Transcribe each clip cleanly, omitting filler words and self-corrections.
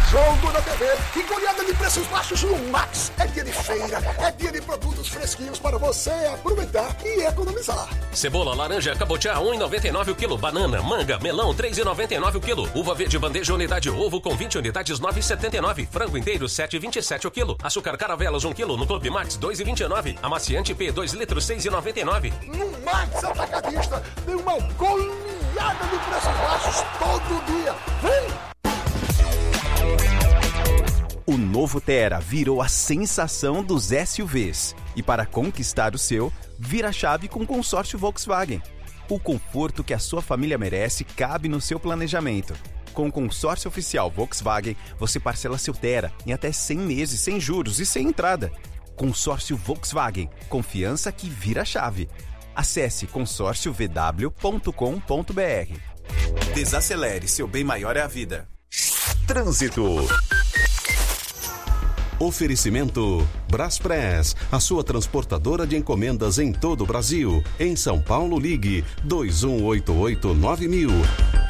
jogo da TV e goleada de preços baixos no Max. É dia de feira, é dia de produtos fresquinhos para você aproveitar e economizar. Cebola, laranja, cabotiá, 1,99 o quilo. Banana, manga, melão, 3,99 o quilo. Uva verde, bandeja, unidade ovo com 20 unidades, 9,79. Frango inteiro, 7,27 o quilo. Açúcar Caravelas, 1 quilo. No Clube Max, 2,29. Amaciante P, 2 litros, 6,99. No Max Atacadista tem uma goleada de preços baixos todo dia. Vem! O novo Tera virou a sensação dos SUVs. E para conquistar o seu, vira a chave com o consórcio Volkswagen. O conforto que a sua família merece cabe no seu planejamento. Com o consórcio oficial Volkswagen, você parcela seu Tera em até 100 meses sem juros e sem entrada. Consórcio Volkswagen. Confiança que vira a chave. Acesse consórciovw.com.br. Desacelere, seu bem maior é a vida. Trânsito. Oferecimento Braspress, a sua transportadora de encomendas em todo o Brasil. Em São Paulo, ligue 2188-9000.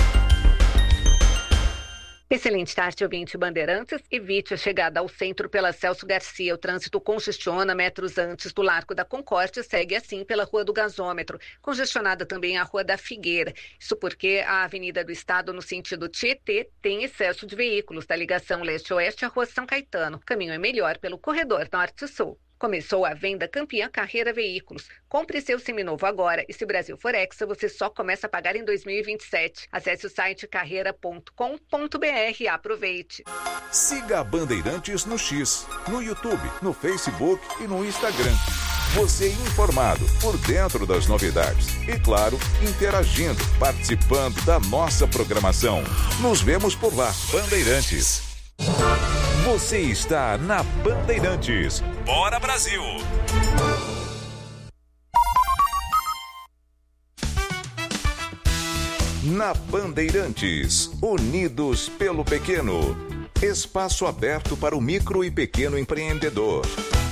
Excelente tarde, ouvinte Bandeirantes. Evite a chegada ao centro pela Celso Garcia. O trânsito congestiona metros antes do Largo da Concórdia e segue assim pela Rua do Gasômetro. Congestionada também a Rua da Figueira. Isso porque a Avenida do Estado, no sentido Tietê, tem excesso de veículos da ligação leste-oeste à Rua São Caetano. O caminho é melhor pelo corredor norte-sul. Começou a venda Campeã Carreira Veículos. Compre seu seminovo agora e se Brasil for Hexa, você só começa a pagar em 2027. Acesse o site carreira.com.br e aproveite. Siga a Bandeirantes no X, no YouTube, no Facebook e no Instagram. Você informado, por dentro das novidades. E claro, interagindo, participando da nossa programação. Nos vemos por lá, Bandeirantes. Você está na Bandeirantes. Bora, Brasil! Na Bandeirantes, unidos pelo pequeno. Espaço aberto para o micro e pequeno empreendedor.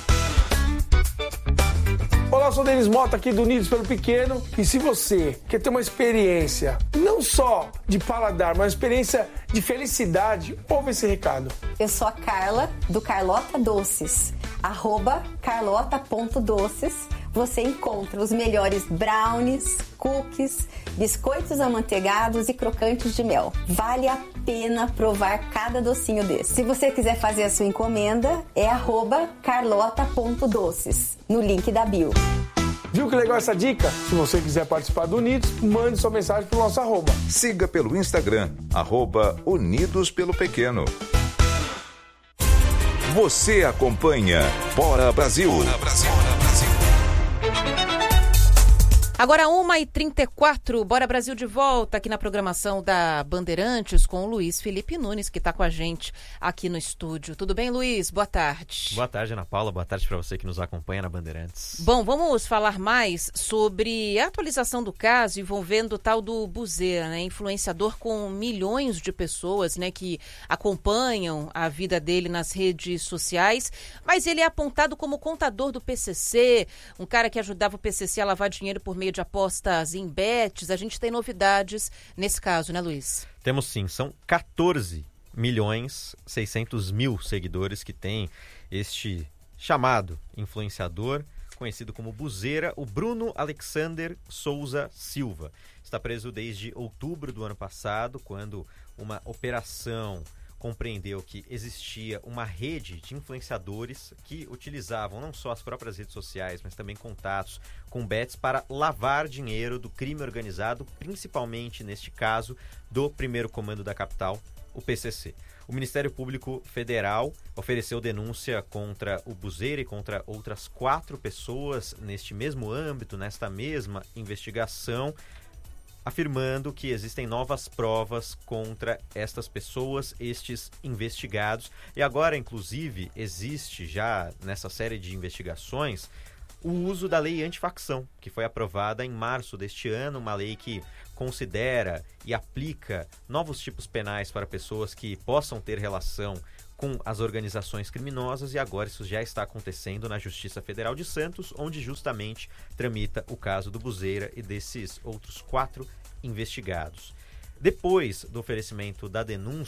Olá, eu sou o Denis Mota aqui do Unidos pelo Pequeno. E se você quer ter uma experiência, não só de paladar, mas uma experiência de felicidade, ouve esse recado. Eu sou a Carla, do Carlota Doces. @carlota.doces. Você encontra os melhores brownies, cookies, biscoitos amanteigados e crocantes de mel. Vale a pena provar cada docinho desse. Se você quiser fazer a sua encomenda, é @carlota.doces, no link da bio. Viu que legal essa dica? Se você quiser participar do Unidos, mande sua mensagem pro nosso @. Siga pelo Instagram, @Unidos pelo Pequeno. Você acompanha Bora Brasil. Bora Brasil. Agora 1h34, Bora Brasil de volta aqui na programação da Bandeirantes com o Luiz Felipe Nunes, que está com a gente aqui no estúdio. Tudo bem, Luiz? Boa tarde. Boa tarde, Ana Paula. Boa tarde para você que nos acompanha na Bandeirantes. Bom, vamos falar mais sobre a atualização do caso envolvendo o tal do Buzeira, né? Influenciador com milhões de pessoas, né, que acompanham a vida dele nas redes sociais, mas ele é apontado como contador do PCC, um cara que ajudava o PCC a lavar dinheiro por meio de apostas em bets. A gente tem novidades nesse caso, né, Luiz? Temos sim, são 14.600.000 seguidores que tem este chamado influenciador, conhecido como Buzeira, o Bruno Alexander Souza Silva. Está preso desde outubro do ano passado, quando uma operação compreendeu que existia uma rede de influenciadores que utilizavam não só as próprias redes sociais, mas também contatos com bets para lavar dinheiro do crime organizado, principalmente, neste caso, do primeiro comando da capital, o PCC. O Ministério Público Federal ofereceu denúncia contra o Buzeira e contra outras 4 pessoas neste mesmo âmbito, nesta mesma investigação, afirmando que existem novas provas contra estas pessoas, estes investigados. E agora, inclusive, existe já nessa série de investigações o uso da lei antifacção, que foi aprovada em março deste ano, uma lei que considera e aplica novos tipos penais para pessoas que possam ter relação com as organizações criminosas, e agora isso já está acontecendo na Justiça Federal de Santos, onde justamente tramita o caso do Buzeira e desses outros 4 investigados. Depois do oferecimento da denúncia,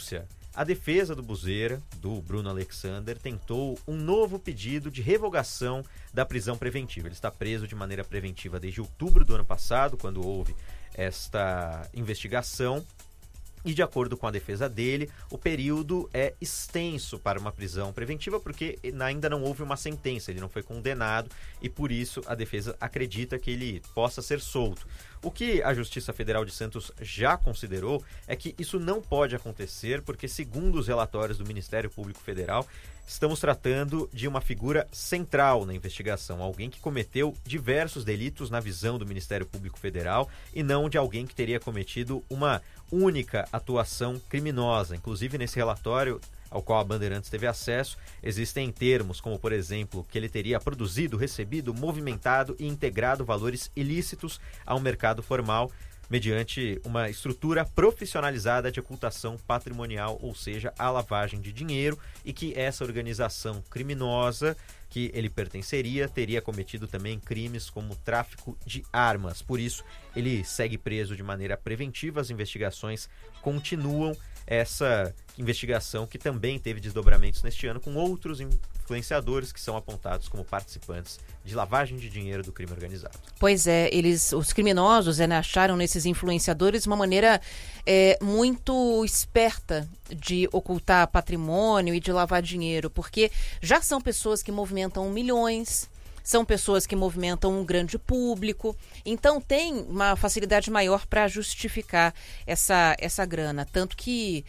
A defesa do Buzeira, do Bruno Alexander, tentou um novo pedido de revogação da prisão preventiva. Ele está preso de maneira preventiva desde outubro do ano passado, quando houve esta investigação. E de acordo com a defesa dele, o período é extenso para uma prisão preventiva porque ainda não houve uma sentença, ele não foi condenado e por isso a defesa acredita que ele possa ser solto. O que a Justiça Federal de Santos já considerou é que isso não pode acontecer porque, segundo os relatórios do Ministério Público Federal, estamos tratando de uma figura central na investigação, alguém que cometeu diversos delitos na visão do Ministério Público Federal e não de alguém que teria cometido uma única atuação criminosa. Inclusive, nesse relatório ao qual a Bandeirantes teve acesso, existem termos como, por exemplo, que ele teria produzido, recebido, movimentado e integrado valores ilícitos ao mercado formal mediante uma estrutura profissionalizada de ocultação patrimonial, ou seja, a lavagem de dinheiro, e que essa organização criminosa que ele pertenceria teria cometido também crimes como tráfico de armas. Por isso, ele segue preso de maneira preventiva. As investigações continuam. Essa investigação que também teve desdobramentos neste ano com outros influenciadores que são apontados como participantes de lavagem de dinheiro do crime organizado. Pois é, os criminosos acharam nesses influenciadores uma maneira muito esperta de ocultar patrimônio e de lavar dinheiro, porque já são pessoas que movimentam milhões, são pessoas que movimentam um grande público, então tem uma facilidade maior para justificar essa grana. Tanto que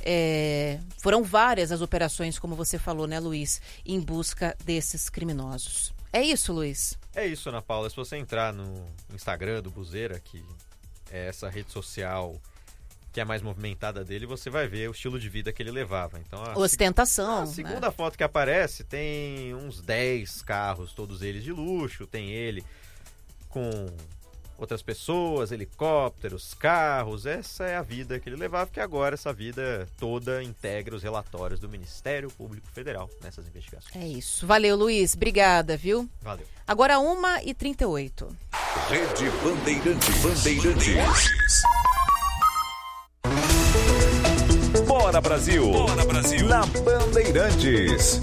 foram várias as operações, como você falou, né, Luiz, em busca desses criminosos. É isso, Luiz? É isso, Ana Paula. Se você entrar no Instagram do Buzeira, que é essa rede social que é mais movimentada dele, você vai ver o estilo de vida que ele levava. Então, ostentação. A segunda foto que aparece tem uns 10 carros, todos eles de luxo. Tem ele com outras pessoas, helicópteros, carros. Essa é a vida que ele levava, que agora essa vida toda integra os relatórios do Ministério Público Federal nessas investigações. É isso. Valeu, Luiz. Obrigada, viu? Valeu. Agora 1h38. Rede Bandeirantes. Bora Brasil! Bora Brasil! Na Bandeirantes.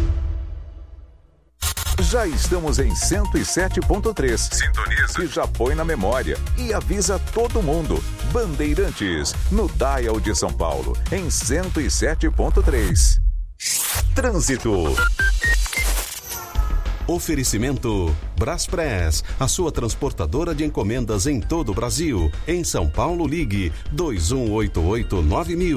Já estamos em 107.3. Sintoniza. E já põe na memória. E avisa todo mundo. Bandeirantes, no Dial de São Paulo, em 107.3. Trânsito. Oferecimento Braspress, a sua transportadora de encomendas em todo o Brasil. Em São Paulo, ligue 2188-9000.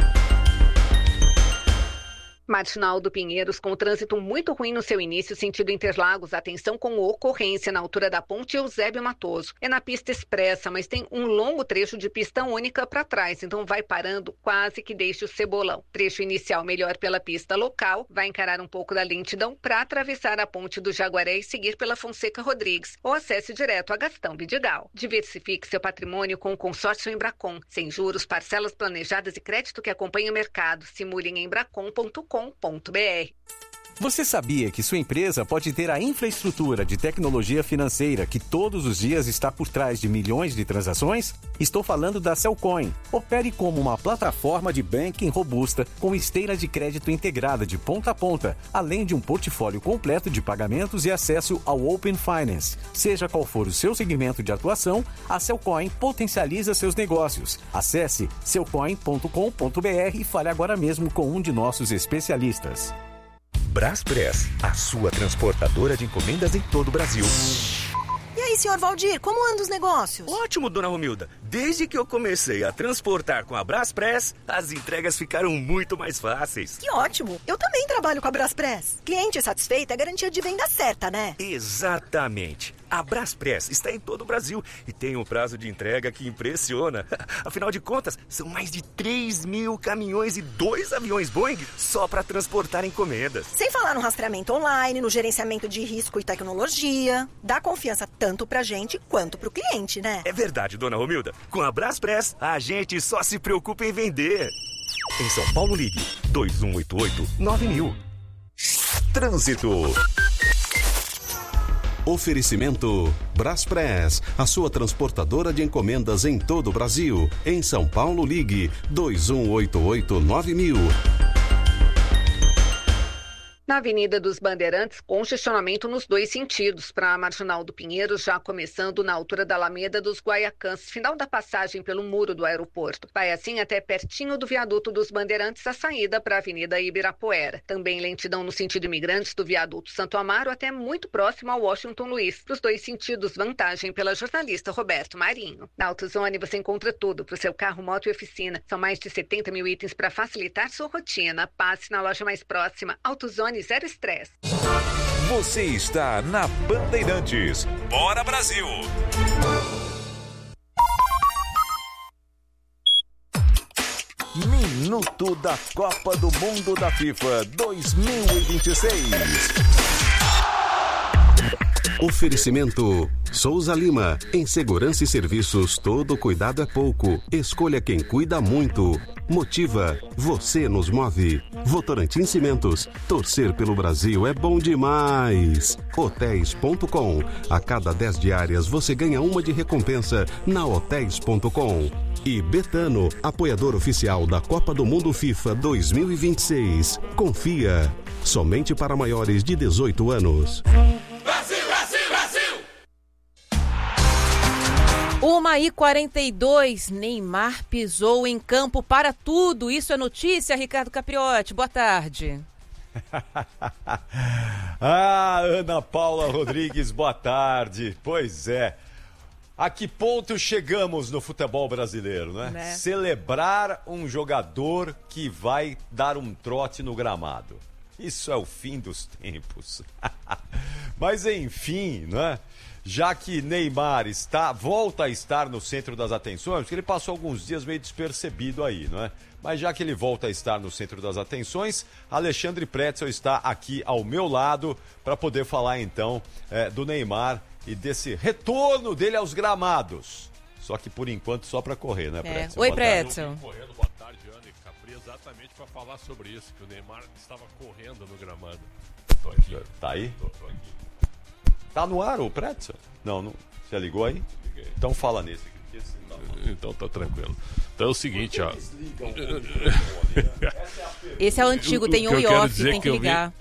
Marginal do Pinheiros, com o trânsito muito ruim no seu início, sentido Interlagos. Atenção com ocorrência na altura da ponte Eusébio Matoso. É na pista expressa, mas tem um longo trecho de pista única para trás, então vai parando quase que deixe o cebolão. Trecho inicial melhor pela pista local, vai encarar um pouco da lentidão para atravessar a ponte do Jaguaré e seguir pela Fonseca Rodrigues, ou acesse direto a Gastão Vidigal. Diversifique seu patrimônio com o consórcio Embracon, sem juros, parcelas planejadas e crédito que acompanha o mercado. Simule em embracon.com.br. Você sabia que sua empresa pode ter a infraestrutura de tecnologia financeira que todos os dias está por trás de milhões de transações? Estou falando da Cellcoin. Opere como uma plataforma de banking robusta com esteira de crédito integrada de ponta a ponta, além de um portfólio completo de pagamentos e acesso ao Open Finance. Seja qual for o seu segmento de atuação, a Cellcoin potencializa seus negócios. Acesse cellcoin.com.br e fale agora mesmo com um de nossos especialistas. Braspress, a sua transportadora de encomendas em todo o Brasil. E aí, senhor Valdir, como andam os negócios? Ótimo, dona Romilda. Desde que eu comecei a transportar com a Braspress, as entregas ficaram muito mais fáceis. Que ótimo! Eu também trabalho com a Braspress. Cliente satisfeito é garantia de venda certa, né? Exatamente. A Braspress está em todo o Brasil e tem um prazo de entrega que impressiona. Afinal de contas, são mais de 3.000 caminhões e 2 aviões Boeing só para transportar encomendas. Sem falar no rastreamento online, no gerenciamento de risco e tecnologia. Dá confiança tanto pra gente quanto pro cliente, né? É verdade, dona Romilda. Com a Braspress, a gente só se preocupa em vender. Em São Paulo, ligue 2188-9000. Trânsito. Oferecimento Braspress, a sua transportadora de encomendas em todo o Brasil. Em São Paulo, ligue 2188-9000. Na Avenida dos Bandeirantes, congestionamento nos dois sentidos, para a Marginal do Pinheiro, já começando na altura da Alameda dos Guaiacãs, final da passagem pelo muro do aeroporto. Vai assim até pertinho do viaduto dos Bandeirantes, a saída para a Avenida Ibirapuera. Também lentidão no sentido imigrantes do viaduto Santo Amaro até muito próximo ao Washington Luiz. Para os dois sentidos, vantagem pela jornalista Roberto Marinho. Na AutoZone você encontra tudo para o seu carro, moto e oficina. São mais de 70 mil itens para facilitar sua rotina. Passe na loja mais próxima. AutoZone, zero estresse. Você está na Bandeirantes. Bora, Brasil! Minuto da Copa do Mundo da FIFA 2026. Oferecimento Souza Lima. Em segurança e serviços, todo cuidado é pouco. Escolha quem cuida muito. Motiva. Você nos move. Votorantim Cimentos. Torcer pelo Brasil é bom demais. Hotéis.com. A cada 10 diárias você ganha uma de recompensa na Hotéis.com. E Betano, apoiador oficial da Copa do Mundo FIFA 2026. Confia. Somente para maiores de 18 anos. 1h42, Neymar pisou em campo para tudo. Isso é notícia, Ricardo Capriotti. Boa tarde. Ana Paula Rodrigues, boa tarde. Pois é. A que ponto chegamos no futebol brasileiro, né? Celebrar um jogador que vai dar um trote no gramado. Isso é o fim dos tempos. Mas enfim, né? Já que Neymar volta a estar no centro das atenções, porque ele passou alguns dias meio despercebido aí, não é? Mas já que ele volta a estar no centro das atenções, Alexandre Pretzel está aqui ao meu lado para poder falar então do Neymar e desse retorno dele aos gramados. Só que por enquanto só para correr, né, Pretzel? Oi, Pretzel. Boa tarde, Ana e Capri, exatamente para falar sobre isso, que o Neymar estava correndo no gramado. Tô aqui. Tá aí? Tô aqui. Tá no ar o Pretzel? Não. Você ligou aí? Liguei. Então fala nesse aqui. Então tá tranquilo. Então é o seguinte, ó. Esse é o antigo, tem on e off, tem que ligar.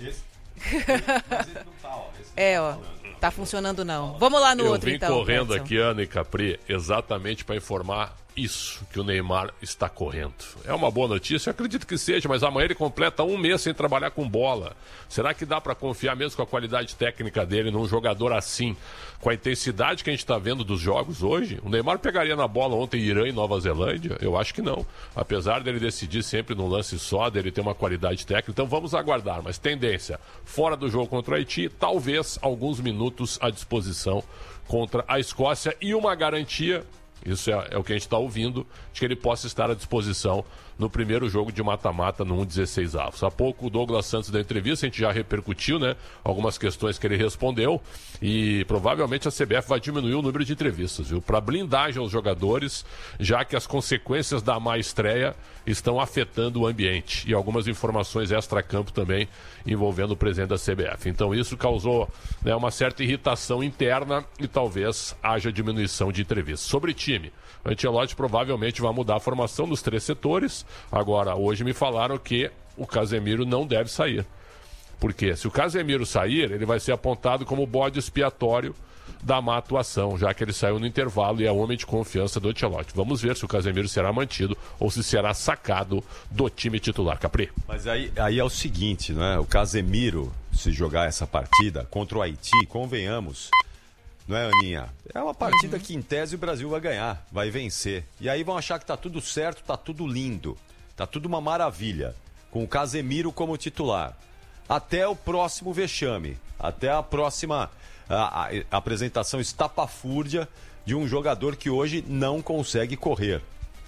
Tá funcionando não. Vamos lá no outro então. Eu vim correndo aqui, Ana e Capri, exatamente para informar isso, que o Neymar está correndo. É uma boa notícia, eu acredito que seja, mas amanhã ele completa 1 mês sem trabalhar com bola. Será que dá para confiar mesmo com a qualidade técnica dele num jogador assim, com a intensidade que a gente está vendo dos jogos hoje? O Neymar pegaria na bola ontem Irã e Nova Zelândia? Eu acho que não. Apesar dele decidir sempre num lance só, dele ter uma qualidade técnica, então vamos aguardar. Mas tendência, fora do jogo contra o Haiti, talvez alguns minutos à disposição contra a Escócia e uma garantia. Isso é o que a gente está ouvindo, de que ele possa estar à disposição no primeiro jogo de mata-mata no 1/16avos. Há pouco o Douglas Santos da entrevista, a gente já repercutiu, né? Algumas questões que ele respondeu e provavelmente a CBF vai diminuir o número de entrevistas, viu? Para blindagem aos jogadores, já que as consequências da má estreia estão afetando o ambiente. E algumas informações extra-campo também envolvendo o presidente da CBF. Então isso causou, né, uma certa irritação interna e talvez haja diminuição de entrevistas. Sobre time, o Ancelotti provavelmente vai mudar a formação dos 3 setores. Agora, hoje me falaram que o Casemiro não deve sair. Porque se o Casemiro sair, ele vai ser apontado como bode expiatório da má atuação, já que ele saiu no intervalo e é homem de confiança do Ancelotti. Vamos ver se o Casemiro será mantido ou se será sacado do time titular. Capri. Mas aí é o seguinte, né? O Casemiro, se jogar essa partida contra o Haiti, convenhamos, não é, Aninha? É uma partida que, em tese, o Brasil vai ganhar, vai vencer. E aí vão achar que tá tudo certo, tá tudo lindo, tá tudo uma maravilha, com o Casemiro como titular. Até o próximo vexame, até a próxima a apresentação estapafúrdia de um jogador que hoje não consegue correr.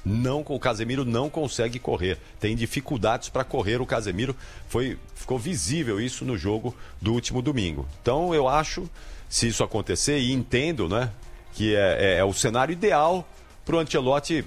O Casemiro não consegue correr. Tem dificuldades para correr o Casemiro. Ficou visível isso no jogo do último domingo. Então eu acho, se isso acontecer, e entendo, né, que é o cenário ideal para o Ancelotti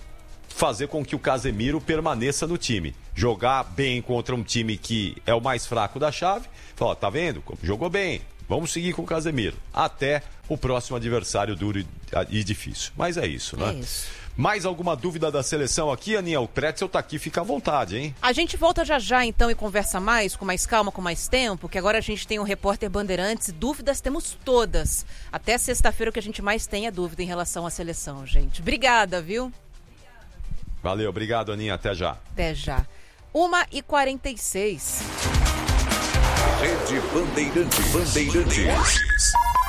fazer com que o Casemiro permaneça no time. Jogar bem contra um time que é o mais fraco da chave. Fala, tá vendo? Jogou bem, Vamos seguir com o Casemiro. Até o próximo adversário duro e difícil. Mas é isso, né? É isso. Mais alguma dúvida da seleção aqui, Aninha? O Pretzel tá aqui, fica à vontade, hein? A gente volta já então e conversa mais, com mais calma, com mais tempo, que agora a gente tem o repórter Bandeirantes. Dúvidas temos todas. Até sexta-feira o que a gente mais tem é dúvida em relação à seleção, gente. Obrigada, viu? Valeu, obrigado, Aninha. Até já. Até já. 1h46. Rede Bandeirantes.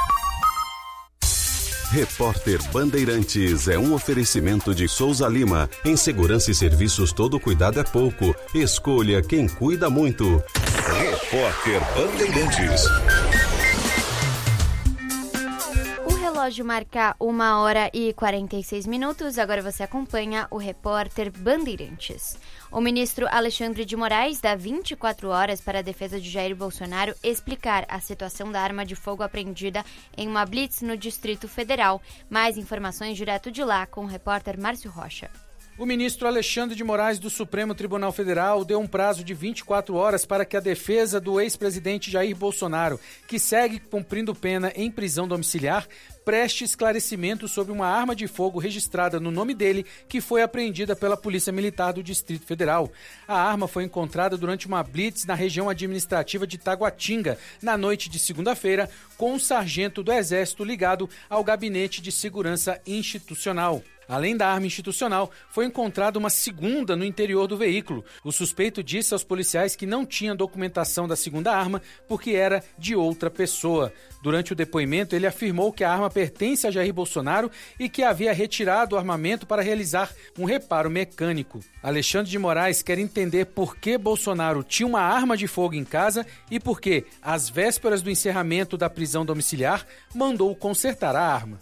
Repórter Bandeirantes é um oferecimento de Souza Lima. Em segurança e serviços, todo cuidado é pouco. Escolha quem cuida muito. Repórter Bandeirantes. O relógio marca 1h46. Agora você acompanha o Repórter Bandeirantes. O ministro Alexandre de Moraes dá 24 horas para a defesa de Jair Bolsonaro explicar a situação da arma de fogo apreendida em uma blitz no Distrito Federal. Mais informações direto de lá com o repórter Márcio Rocha. O ministro Alexandre de Moraes do Supremo Tribunal Federal deu um prazo de 24 horas para que a defesa do ex-presidente Jair Bolsonaro, que segue cumprindo pena em prisão domiciliar, preste esclarecimentos sobre uma arma de fogo registrada no nome dele que foi apreendida pela Polícia Militar do Distrito Federal. A arma foi encontrada durante uma blitz na região administrativa de Taguatinga, na noite de segunda-feira, com um sargento do Exército ligado ao Gabinete de Segurança Institucional. Além da arma institucional, foi encontrada uma segunda no interior do veículo. O suspeito disse aos policiais que não tinha documentação da segunda arma porque era de outra pessoa. Durante o depoimento, ele afirmou que a arma pertence a Jair Bolsonaro e que havia retirado o armamento para realizar um reparo mecânico. Alexandre de Moraes quer entender por que Bolsonaro tinha uma arma de fogo em casa e por que, às vésperas do encerramento da prisão domiciliar, mandou consertar a arma.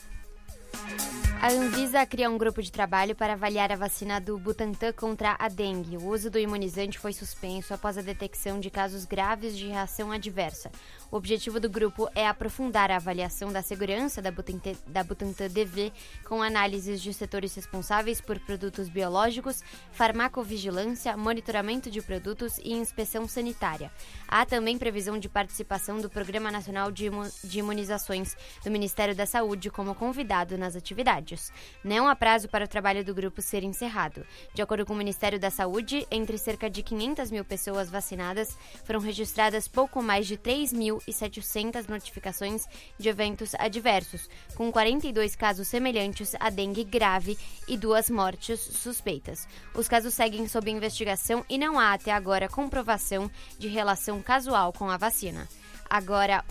A Anvisa cria um grupo de trabalho para avaliar a vacina do Butantan contra a dengue. O uso do imunizante foi suspenso após a detecção de casos graves de reação adversa. O objetivo do grupo é aprofundar a avaliação da segurança da Butantan DV com análises de setores responsáveis por produtos biológicos, farmacovigilância, monitoramento de produtos e inspeção sanitária. Há também previsão de participação do Programa Nacional de Imunizações do Ministério da Saúde como convidado nas atividades. Não há prazo para o trabalho do grupo ser encerrado. De acordo com o Ministério da Saúde, entre cerca de 500 mil pessoas vacinadas, foram registradas pouco mais de 3.700 notificações de eventos adversos, com 42 casos semelhantes à dengue grave e 2 mortes suspeitas. Os casos seguem sob investigação e não há até agora comprovação de relação casual com a vacina. Agora,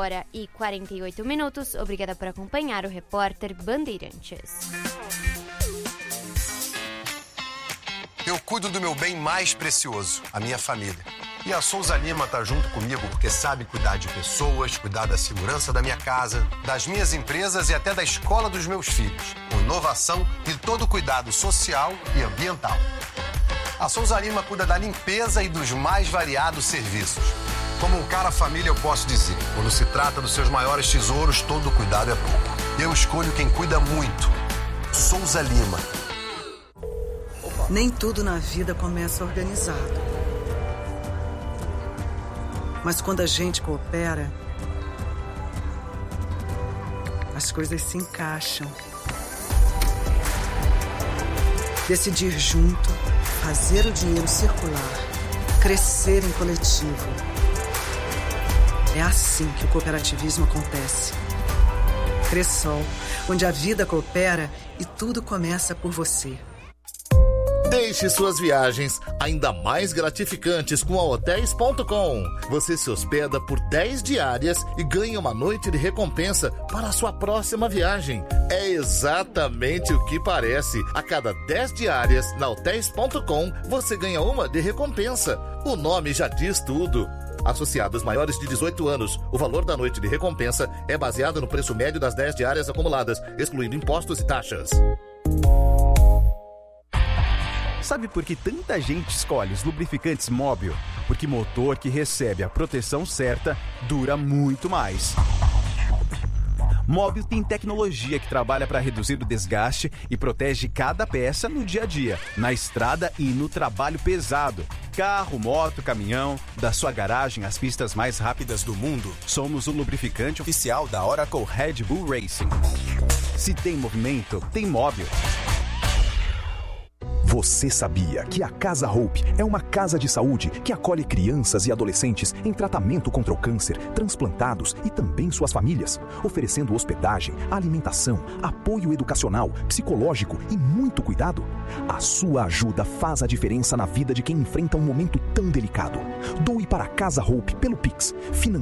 1h48. Obrigada por acompanhar o Repórter Bandeirantes. Eu cuido do meu bem mais precioso, a minha família. E a Souza Lima tá junto comigo porque sabe cuidar de pessoas, cuidar da segurança da minha casa, das minhas empresas e até da escola dos meus filhos, com inovação e todo cuidado social e ambiental. A Souza Lima cuida da limpeza e dos mais variados serviços. Como um cara família, eu posso dizer, quando se trata dos seus maiores tesouros, todo cuidado é pouco. Eu escolho quem cuida muito. Souza Lima. Nem tudo na vida começa organizado. Mas quando a gente coopera, as coisas se encaixam. Decidir junto, fazer o dinheiro circular, crescer em coletivo. É assim que o cooperativismo acontece. Cressol, onde a vida coopera e tudo começa por você. Deixe suas viagens ainda mais gratificantes com a Hotéis.com. Você se hospeda por 10 diárias e ganha uma noite de recompensa para a sua próxima viagem. É exatamente o que parece. A cada 10 diárias na Hotéis.com, você ganha uma de recompensa. O nome já diz tudo. Associados maiores de 18 anos, o valor da noite de recompensa é baseado no preço médio das 10 diárias acumuladas, excluindo impostos e taxas. Sabe por que tanta gente escolhe os lubrificantes Móbil? Porque motor que recebe a proteção certa dura muito mais. Móbil tem tecnologia que trabalha para reduzir o desgaste e protege cada peça no dia a dia, na estrada e no trabalho pesado. Carro, moto, caminhão, da sua garagem às pistas mais rápidas do mundo, somos o lubrificante oficial da Oracle Red Bull Racing. Se tem movimento, tem móvel. Você sabia que a Casa Hope é uma casa de saúde que acolhe crianças e adolescentes em tratamento contra o câncer, transplantados e também suas famílias, oferecendo hospedagem, alimentação, apoio educacional, psicológico e muito cuidado? A sua ajuda faz a diferença na vida de quem enfrenta um momento tão delicado. Doe para a Casa Hope pelo Pix,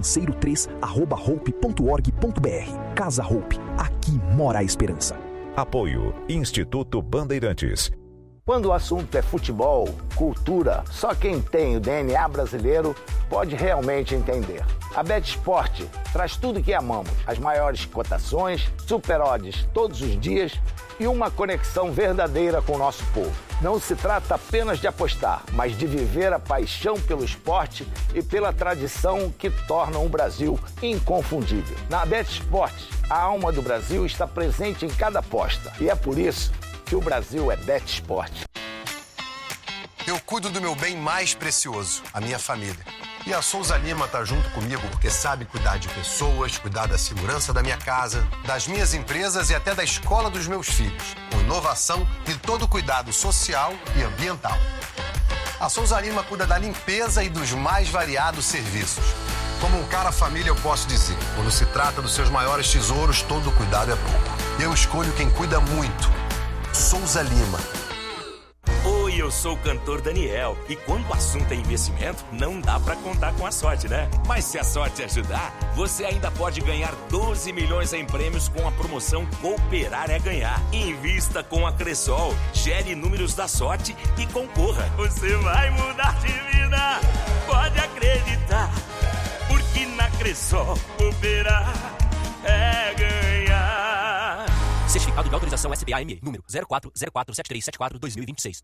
financeiro3@hope.org.br. Casa Hope, aqui mora a esperança. Apoio Instituto Bandeirantes. Quando o assunto é futebol, cultura, só quem tem o DNA brasileiro pode realmente entender. A BetSport traz tudo o que amamos, as maiores cotações, super odds todos os dias e uma conexão verdadeira com o nosso povo. Não se trata apenas de apostar, mas de viver a paixão pelo esporte e pela tradição que tornam o Brasil inconfundível. Na BetSport, a alma do Brasil está presente em cada aposta e é por isso que o Brasil é BetSport. Eu cuido do meu bem mais precioso, a minha família. E a Souza Lima tá junto comigo porque sabe cuidar de pessoas, cuidar da segurança da minha casa, das minhas empresas e até da escola dos meus filhos, com inovação e todo cuidado social e ambiental. A Souza Lima cuida da limpeza e dos mais variados serviços. Como um cara família, eu posso dizer, quando se trata dos seus maiores tesouros, todo cuidado é pouco. Eu escolho quem cuida muito. Souza Lima. Oi, eu sou o cantor Daniel. E quando o assunto é investimento, não dá pra contar com a sorte, né? Mas se a sorte ajudar, você ainda pode ganhar 12 milhões em prêmios com a promoção Cooperar é Ganhar. Invista com a Cressol, gere números da sorte e concorra. Você vai mudar de vida, pode acreditar. Porque na Cressol, cooperar é ganhar. Certificado de autorização SBAME, número 04047374-2026.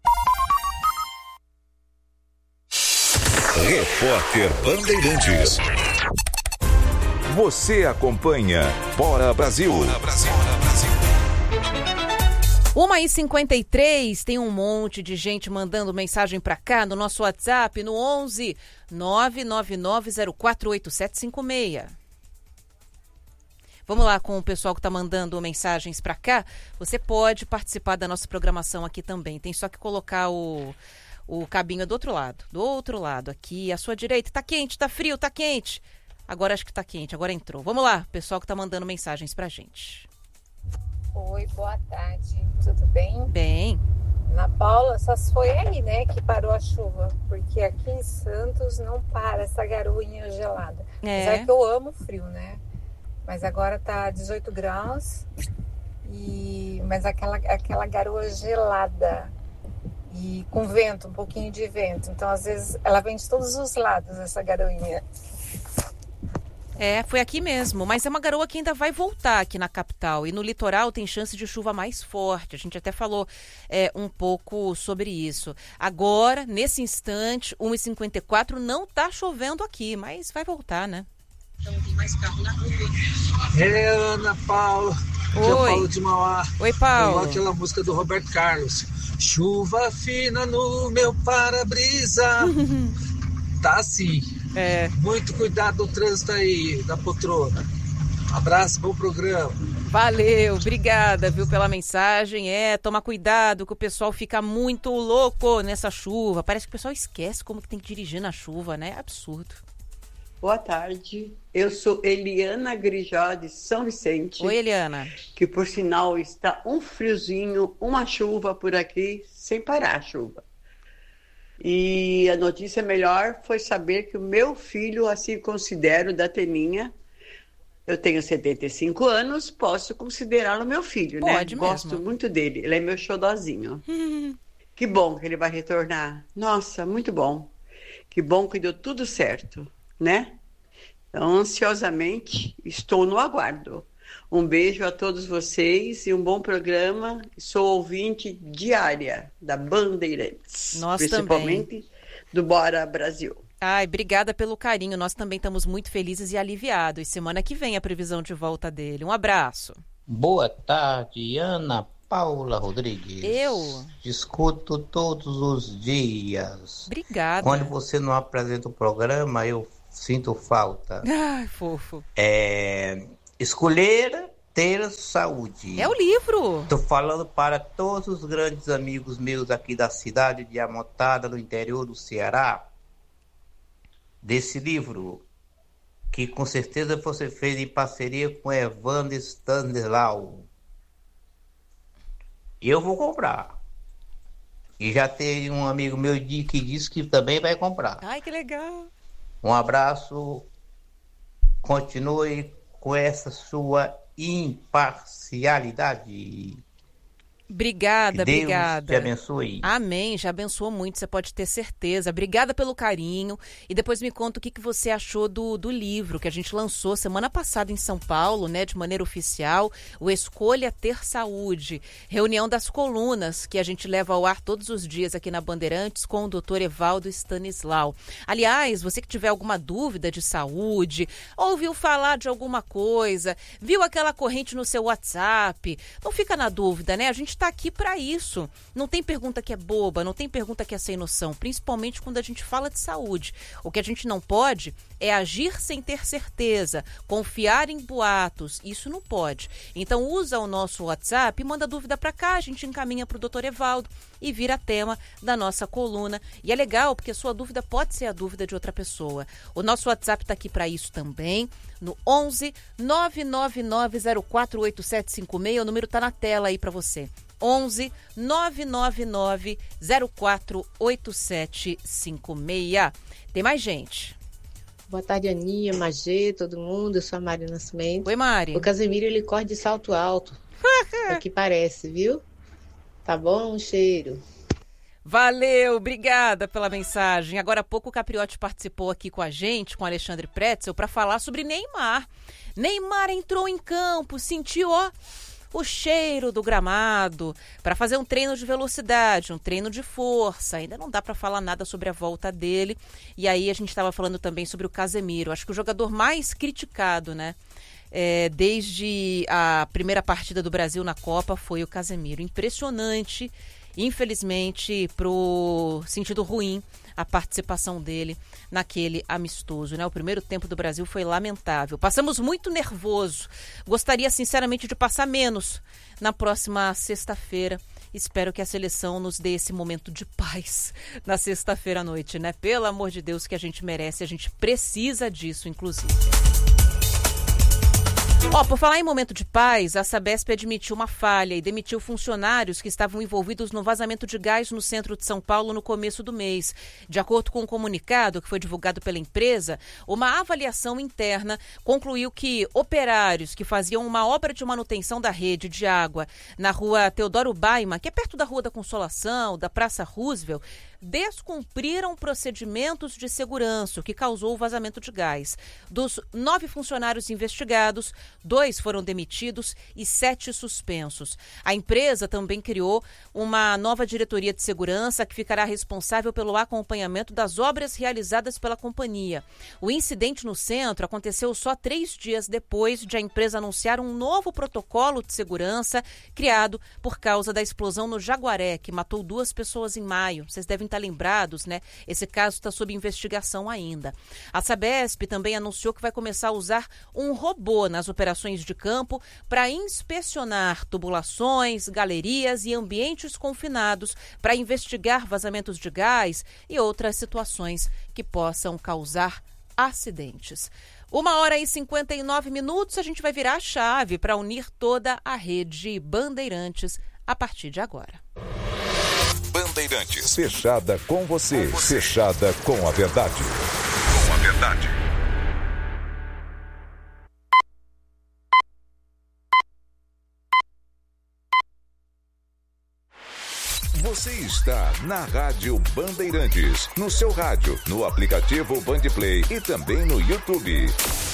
Repórter Bandeirantes. Você acompanha Bora Brasil. 1h53, tem um monte de gente mandando mensagem pra cá no nosso WhatsApp, no 11 999048756. Vamos lá com o pessoal que está mandando mensagens para cá. Você pode participar da nossa programação aqui também. Tem só que colocar o cabinho do outro lado, aqui à sua direita. Tá quente, tá frio, tá quente. Agora acho que tá quente, agora entrou. Vamos lá, pessoal que está mandando mensagens pra gente. Oi, boa tarde. Tudo bem? Bem. Ana Paula, só se foi aí, né, que parou a chuva. Porque aqui em Santos não para essa garoinha gelada. Apesar que eu amo frio, né? Mas agora tá 18 graus, mas aquela garoa gelada e com vento, um pouquinho de vento. Então, às vezes, ela vem de todos os lados, essa garoinha. Foi aqui mesmo, mas é uma garoa que ainda vai voltar aqui na capital. E no litoral tem chance de chuva mais forte. A gente até falou um pouco sobre isso. Agora, nesse instante, 1h54, não tá chovendo aqui, mas vai voltar, né? Então tem mais carro na rua. Ana Paula. Aqui é o Paulo de Mauá. Oi, Paulo. Igual aquela música do Roberto Carlos. Chuva fina no meu para-brisa. Tá assim. Muito cuidado no trânsito aí, da poltrona. Abraço, bom programa. Valeu, obrigada, viu, pela mensagem. Toma cuidado que o pessoal fica muito louco nessa chuva. Parece que o pessoal esquece como que tem que dirigir na chuva, né? É absurdo. Boa tarde, eu sou Eliana Grijó de São Vicente. Oi, Eliana. Que por sinal está um friozinho, uma chuva por aqui, sem parar a chuva. E a notícia melhor foi saber que o meu filho, assim considero, da Teninha, eu tenho 75 anos, posso considerá-lo meu filho, né? Pode mesmo. Gosto muito dele, ele é meu xodozinho. Que bom que ele vai retornar. Nossa, muito bom. Que bom que deu tudo certo, né? Então, ansiosamente, estou no aguardo. Um beijo a todos vocês e um bom programa. Sou ouvinte diária da Bandeirantes. Nós principalmente também. Do Bora Brasil. Ai, obrigada pelo carinho. Nós também estamos muito felizes e aliviados. Semana que vem a previsão de volta dele. Um abraço. Boa tarde, Ana Paula Rodrigues. Eu? Te escuto todos os dias. Obrigada. Quando você não apresenta o programa, eu sinto falta. Ai, fofo. Escolher ter saúde. É o livro. Estou falando para todos os grandes amigos meus aqui da cidade de Amotada, no interior do Ceará, desse livro, que com certeza você fez em parceria com Evandro Stanislau. Eu vou comprar. E já tem um amigo meu que disse que também vai comprar. Ai, que legal. Um abraço. Continue com essa sua imparcialidade. Obrigada, Deus obrigada. te abençoe. Amém, já abençoou muito, você pode ter certeza. Obrigada pelo carinho. E depois me conta o que você achou do livro que a gente lançou semana passada em São Paulo, né, de maneira oficial, o Escolha Ter Saúde. Reunião das colunas que a gente leva ao ar todos os dias aqui na Bandeirantes com o Dr. Evaldo Stanislau. Aliás, você que tiver alguma dúvida de saúde, ouviu falar de alguma coisa, viu aquela corrente no seu WhatsApp, não fica na dúvida, né? A gente está aqui para isso. Não tem pergunta que é boba, não tem pergunta que é sem noção, principalmente quando a gente fala de saúde. O que a gente não pode é agir sem ter certeza, confiar em boatos, isso não pode. Então usa o nosso WhatsApp e manda dúvida para cá, a gente encaminha para o Dr. Evaldo e vira tema da nossa coluna. E é legal porque sua dúvida pode ser a dúvida de outra pessoa. O nosso WhatsApp está aqui para isso também, no 11 999 048756, o número está na tela aí para você. 11 999 048756. Tem mais gente. Boa tarde, Aninha, Magê, todo mundo. Eu sou a Mari Nascimento. Oi, Mari. O Casemiro, ele corre de salto alto. É o que parece, viu? Tá bom? Um cheiro. Valeu, obrigada pela mensagem. Agora há pouco o Capriotti participou aqui com a gente, com o Alexandre Pretzel, para falar sobre Neymar. Neymar entrou em campo, sentiu, o cheiro do gramado para fazer um treino de velocidade, um treino de força. Ainda não dá para falar nada sobre a volta dele. E aí a gente estava falando também sobre o Casemiro. Acho que o jogador mais criticado, né? Desde a primeira partida do Brasil na Copa foi o Casemiro. Impressionante, infelizmente, pro sentido ruim, a participação dele naquele amistoso, né? O primeiro tempo do Brasil foi lamentável. Passamos muito nervoso. Gostaria, sinceramente, de passar menos na próxima sexta-feira. Espero que a seleção nos dê esse momento de paz na sexta-feira à noite, né? Pelo amor de Deus, que a gente merece, a gente precisa disso, inclusive. Por falar em momento de paz, a Sabesp admitiu uma falha e demitiu funcionários que estavam envolvidos no vazamento de gás no centro de São Paulo no começo do mês. De acordo com um comunicado que foi divulgado pela empresa, uma avaliação interna concluiu que operários que faziam uma obra de manutenção da rede de água na rua Teodoro Baima, que é perto da Rua da Consolação, da Praça Roosevelt, descumpriram procedimentos de segurança, o que causou o vazamento de gás. Dos 9 funcionários investigados, 2 foram demitidos e 7 suspensos. A empresa também criou uma nova diretoria de segurança que ficará responsável pelo acompanhamento das obras realizadas pela companhia. O incidente no centro aconteceu só 3 dias depois de a empresa anunciar um novo protocolo de segurança criado por causa da explosão no Jaguaré, que matou 2 pessoas em maio. Vocês devem estar lembrados, né? Esse caso está sob investigação ainda. A Sabesp também anunciou que vai começar a usar um robô nas operações de campo para inspecionar tubulações, galerias e ambientes confinados para investigar vazamentos de gás e outras situações que possam causar acidentes. 1h59, a gente vai virar a chave para unir toda a rede Bandeirantes a partir de agora. Bandeirantes. Fechada com você. Fechada com a verdade. Com a verdade. Você está na Rádio Bandeirantes, no seu rádio, no aplicativo Bandplay e também no YouTube.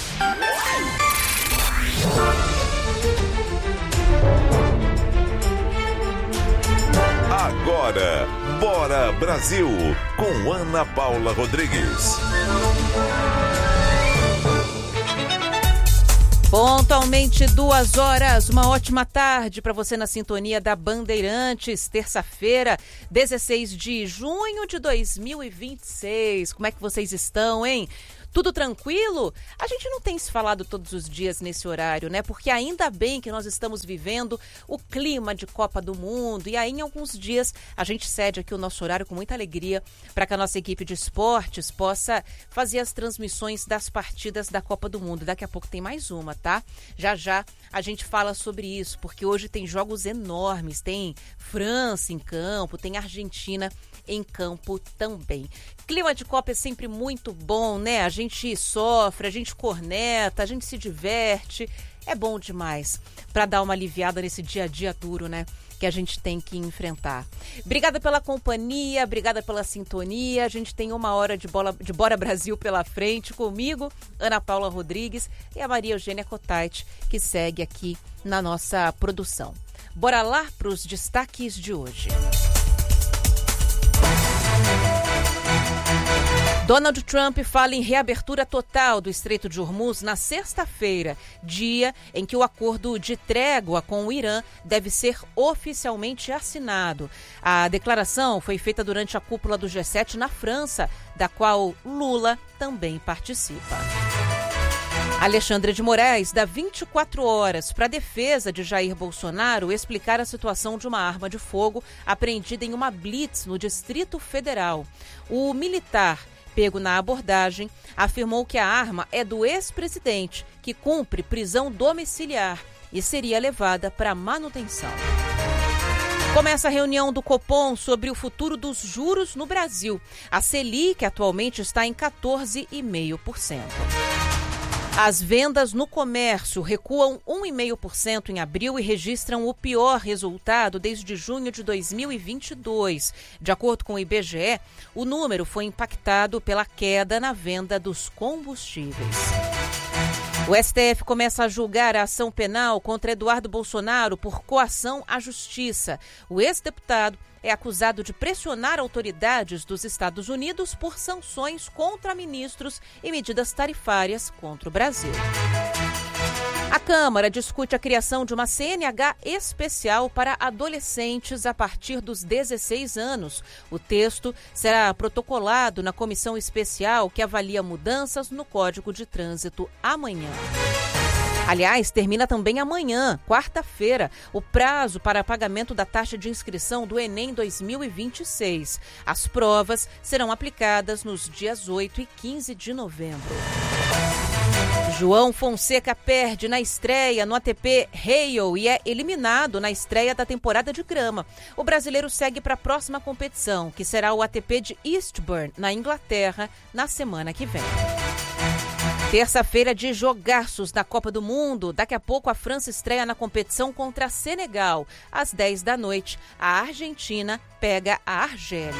Agora, Bora Brasil, com Ana Paula Rodrigues. Pontualmente 2 horas, uma ótima tarde para você na sintonia da Bandeirantes, terça-feira, 16 de junho de 2026. Como é que vocês estão, hein? Tudo tranquilo? A gente não tem se falado todos os dias nesse horário, né? Porque ainda bem que nós estamos vivendo o clima de Copa do Mundo e aí em alguns dias a gente cede aqui o nosso horário com muita alegria para que a nossa equipe de esportes possa fazer as transmissões das partidas da Copa do Mundo. Daqui a pouco tem mais uma, tá? Já já a gente fala sobre isso, porque hoje tem jogos enormes, tem França em campo, tem Argentina em campo também. Clima de Copa é sempre muito bom, né? A gente sofre, a gente corneta, a gente se diverte. É bom demais para dar uma aliviada nesse dia a dia duro, né? Que a gente tem que enfrentar. Obrigada pela companhia, obrigada pela sintonia. A gente tem 1 hora de Bora Brasil pela frente comigo, Ana Paula Rodrigues e a Maria Eugênia Cotait, que segue aqui na nossa produção. Bora lá para os destaques de hoje. Donald Trump fala em reabertura total do Estreito de Hormuz na sexta-feira, dia em que o acordo de trégua com o Irã deve ser oficialmente assinado. A declaração foi feita durante a cúpula do G7 na França, da qual Lula também participa. Alexandre de Moraes dá 24 horas para a defesa de Jair Bolsonaro explicar a situação de uma arma de fogo apreendida em uma blitz no Distrito Federal. O militar, pego na abordagem, afirmou que a arma é do ex-presidente, que cumpre prisão domiciliar e seria levada para manutenção. Começa a reunião do Copom sobre o futuro dos juros no Brasil. A Selic atualmente está em 14,5%. As vendas no comércio recuam 1,5% em abril e registram o pior resultado desde junho de 2022. De acordo com o IBGE, o número foi impactado pela queda na venda dos combustíveis. O STF começa a julgar a ação penal contra Eduardo Bolsonaro por coação à justiça. O ex-deputado é acusado de pressionar autoridades dos Estados Unidos por sanções contra ministros e medidas tarifárias contra o Brasil. A Câmara discute a criação de uma CNH especial para adolescentes a partir dos 16 anos. O texto será protocolado na comissão especial que avalia mudanças no Código de Trânsito amanhã. Aliás, termina também amanhã, quarta-feira, o prazo para pagamento da taxa de inscrição do Enem 2026. As provas serão aplicadas nos dias 8 e 15 de novembro. João Fonseca perde na estreia no ATP Hale e é eliminado na estreia da temporada de grama. O brasileiro segue para a próxima competição, que será o ATP de Eastbourne, na Inglaterra, na semana que vem. Terça-feira de jogaços da Copa do Mundo. Daqui a pouco a França estreia na competição contra Senegal. Às 10 da noite, a Argentina pega a Argélia.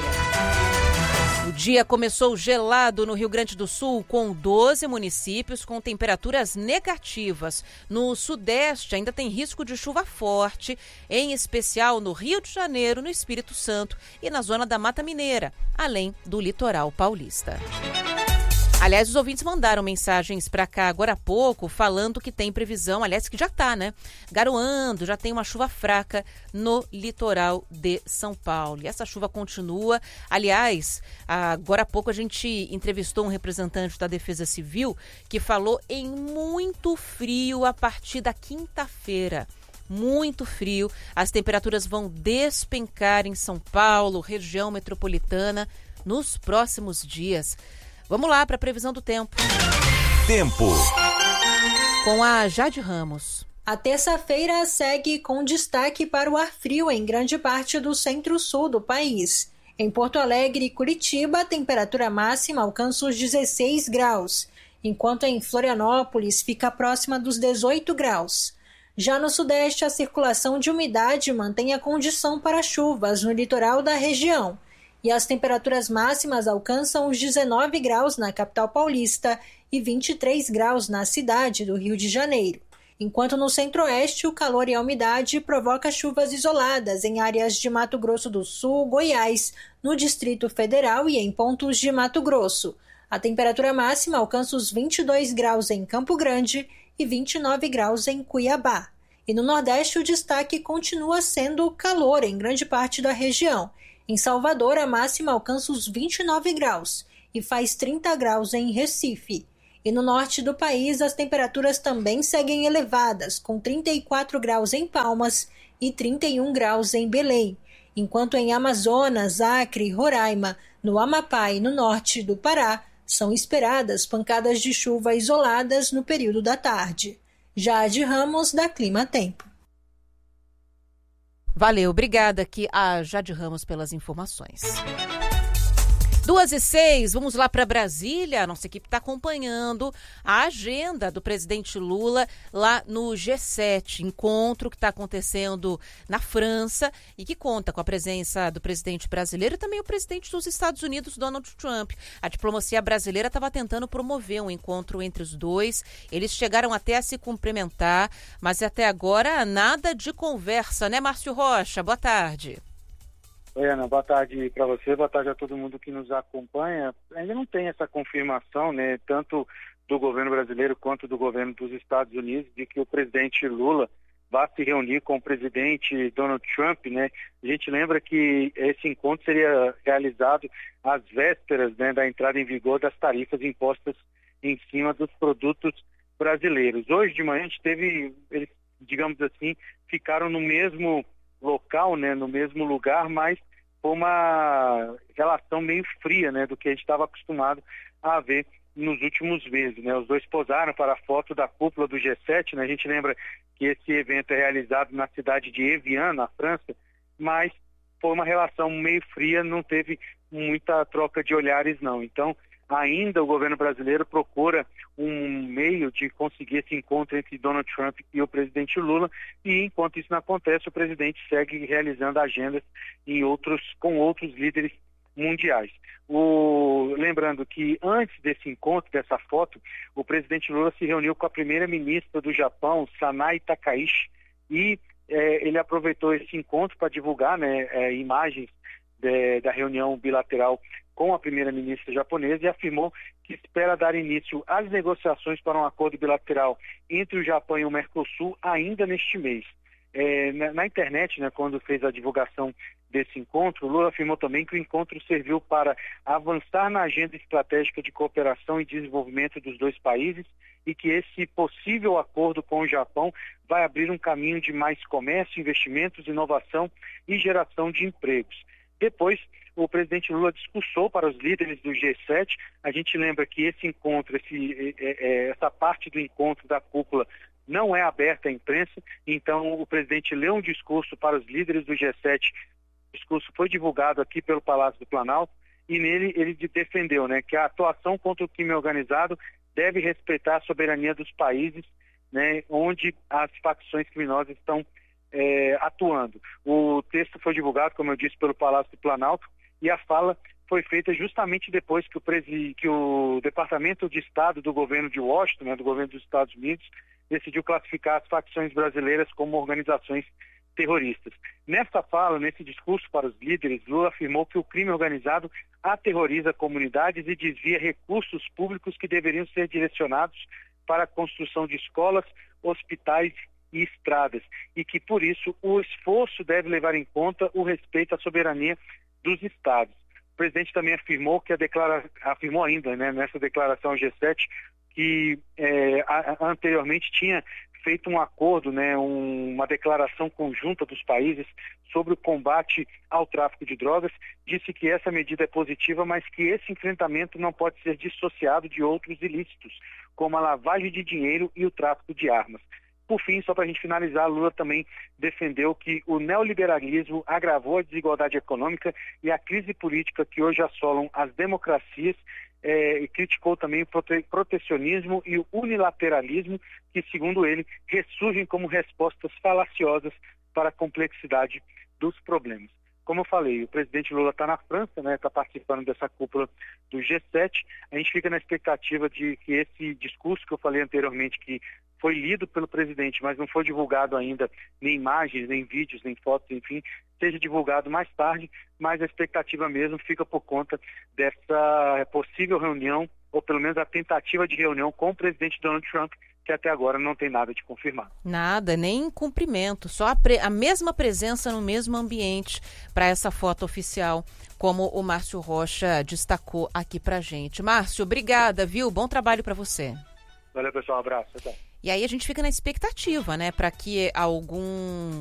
O dia começou gelado no Rio Grande do Sul, com 12 municípios com temperaturas negativas. No Sudeste ainda tem risco de chuva forte, em especial no Rio de Janeiro, no Espírito Santo e na zona da Mata Mineira, além do litoral paulista. Aliás, os ouvintes mandaram mensagens para cá agora há pouco, falando que tem previsão, aliás, que já está, né? Garoando, já tem uma chuva fraca no litoral de São Paulo. E essa chuva continua. Aliás, agora há pouco a gente entrevistou um representante da Defesa Civil que falou em muito frio a partir da quinta-feira. Muito frio. As temperaturas vão despencar em São Paulo, região metropolitana, nos próximos dias. Vamos lá para a previsão do tempo. Tempo. Com a Jade Ramos. A terça-feira segue com destaque para o ar frio em grande parte do centro-sul do país. Em Porto Alegre e Curitiba, a temperatura máxima alcança os 16 graus, enquanto em Florianópolis fica próxima dos 18 graus. Já no sudeste, a circulação de umidade mantém a condição para chuvas no litoral da região. E as temperaturas máximas alcançam os 19 graus na capital paulista e 23 graus na cidade do Rio de Janeiro. Enquanto no centro-oeste, o calor e a umidade provoca chuvas isoladas em áreas de Mato Grosso do Sul, Goiás, no Distrito Federal e em pontos de Mato Grosso. A temperatura máxima alcança os 22 graus em Campo Grande e 29 graus em Cuiabá. E no Nordeste, o destaque continua sendo o calor em grande parte da região. Em Salvador, a máxima alcança os 29 graus e faz 30 graus em Recife. E no norte do país, as temperaturas também seguem elevadas, com 34 graus em Palmas e 31 graus em Belém. Enquanto em Amazonas, Acre, Roraima, no Amapá e no norte do Pará, são esperadas pancadas de chuva isoladas no período da tarde. Jade Ramos, da Clima Tempo. Valeu, obrigada aqui a Jade Ramos pelas informações. 2h06, vamos lá para Brasília. A nossa equipe está acompanhando a agenda do presidente Lula lá no G7, encontro que está acontecendo na França e que conta com a presença do presidente brasileiro e também o presidente dos Estados Unidos, Donald Trump. A diplomacia brasileira estava tentando promover um encontro entre os dois. Eles chegaram até a se cumprimentar, mas até agora nada de conversa, né, Márcio Rocha? Boa tarde. Oi, Ana, boa tarde para você, boa tarde a todo mundo que nos acompanha. Ainda não tem essa confirmação, né, tanto do governo brasileiro quanto do governo dos Estados Unidos, de que o presidente Lula vai se reunir com o presidente Donald Trump, né? A gente lembra que esse encontro seria realizado às vésperas, né, da entrada em vigor das tarifas impostas em cima dos produtos brasileiros. Hoje de manhã a gente teve, eles, digamos assim, ficaram no mesmo local, né, no mesmo lugar, mas foi uma relação meio fria, né, do que a gente estava acostumado a ver nos últimos meses, né? Os dois posaram para a foto da cúpula do G7, né? A gente lembra que esse evento é realizado na cidade de Evian, na França, mas foi uma relação meio fria, não teve muita troca de olhares, não. Então, ainda o governo brasileiro procura um meio de conseguir esse encontro entre Donald Trump e o presidente Lula, e enquanto isso não acontece, o presidente segue realizando agendas com outros líderes mundiais. Lembrando que antes desse encontro, dessa foto, o presidente Lula se reuniu com a primeira-ministra do Japão, Sanae Takaichi, e ele aproveitou esse encontro para divulgar, né, imagens da reunião bilateral com a primeira-ministra japonesa e afirmou que espera dar início às negociações para um acordo bilateral entre o Japão e o Mercosul ainda neste mês. Na internet, né, quando fez a divulgação desse encontro, Lula afirmou também que o encontro serviu para avançar na agenda estratégica de cooperação e desenvolvimento dos dois países e que esse possível acordo com o Japão vai abrir um caminho de mais comércio, investimentos, inovação e geração de empregos. Depois, o presidente Lula discursou para os líderes do G7. A gente lembra que esse encontro, essa parte do encontro da cúpula não é aberta à imprensa, então o presidente leu um discurso para os líderes do G7. O discurso foi divulgado aqui pelo Palácio do Planalto e nele ele defendeu, né, que a atuação contra o crime organizado deve respeitar a soberania dos países, né, onde as facções criminosas estão atuando. O texto foi divulgado, como eu disse, pelo Palácio do Planalto, e a fala foi feita justamente depois que o Departamento de Estado do governo de Washington, né, do governo dos Estados Unidos, decidiu classificar as facções brasileiras como organizações terroristas. Nessa fala, nesse discurso para os líderes, Lula afirmou que o crime organizado aterroriza comunidades e desvia recursos públicos que deveriam ser direcionados para a construção de escolas, hospitais e estradas, e que, por isso, o esforço deve levar em conta o respeito à soberania dos Estados. O presidente também afirmou afirmou ainda, né, nessa declaração ao G7, que anteriormente tinha feito um acordo, né, uma declaração conjunta dos países sobre o combate ao tráfico de drogas. Disse que essa medida é positiva, mas que esse enfrentamento não pode ser dissociado de outros ilícitos, como a lavagem de dinheiro e o tráfico de armas. Por fim, só para a gente finalizar, Lula também defendeu que o neoliberalismo agravou a desigualdade econômica e a crise política que hoje assolam as democracias, e criticou também o protecionismo e o unilateralismo, que, segundo ele, ressurgem como respostas falaciosas para a complexidade dos problemas. Como eu falei, o presidente Lula está na França, né, está participando dessa cúpula do G7. A gente fica na expectativa de que esse discurso que eu falei anteriormente, que foi lido pelo presidente, mas não foi divulgado ainda, nem imagens, nem vídeos, nem fotos, enfim, seja divulgado mais tarde, mas a expectativa mesmo fica por conta dessa possível reunião, ou pelo menos a tentativa de reunião com o presidente Donald Trump que até agora não tem nada de confirmado. Nada, nem cumprimento, só a mesma presença no mesmo ambiente para essa foto oficial, como o Márcio Rocha destacou aqui pra gente. Márcio, obrigada, viu? Bom trabalho para você. Valeu, pessoal. Um abraço. Até. E aí a gente fica na expectativa, né, para que algum